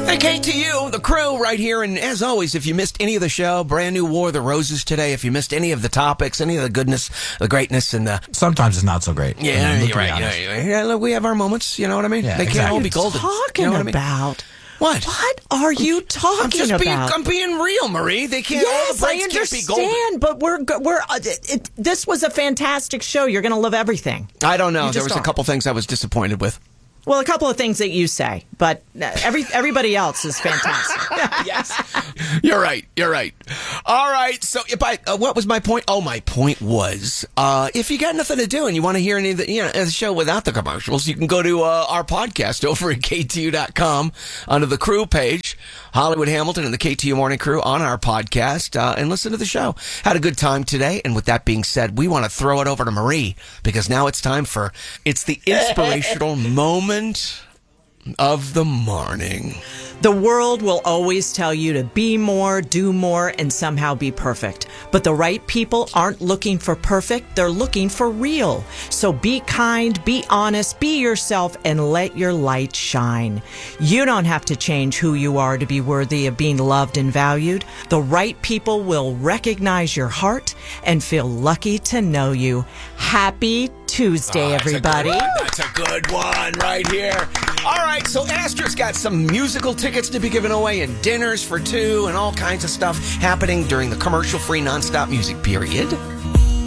Hey, KTU, the crew right here. And as always, if you missed any of the show, brand new War of the Roses today. If you missed any of the topics, any of the goodness, the greatness, and the... Sometimes it's not so great. Yeah, you're right. Yeah, look, we have our moments, you know what I mean? Yeah, they can't all be What are you golden. talking You know what I mean? about? What? What are you talking about? I'm being real, Marie. They can't. All Yes, the I breaks can't be golden. understand, but we're this was a fantastic show. You're going to love everything. I don't know. You There just was a are. couple things I was disappointed with. Well, a couple of things that you say, but everybody else is fantastic. Yes. You're right. You're right. All right. So what was my point? Oh, my point was, if you got nothing to do and you want to hear any of the show without the commercials, you can go to our podcast over at KTU.com under the crew page, Hollywood Hamilton and the KTU Morning Crew on our podcast, and listen to the show. Had a good time today. And with that being said, we want to throw it over to Marie because now it's time for the inspirational moment of the morning. The world will always tell you to be more, do more, and somehow be perfect. But the right people aren't looking for perfect, they're looking for real. So be kind, be honest, be yourself, and let your light shine. You don't have to change who you are to be worthy of being loved and valued. The right people will recognize your heart and feel lucky to know you. Happy Tuesday, everybody. That's a good one right here. All right, so Astra's got some musical tickets to be given away and dinners for two and all kinds of stuff happening during the commercial-free nonstop music period.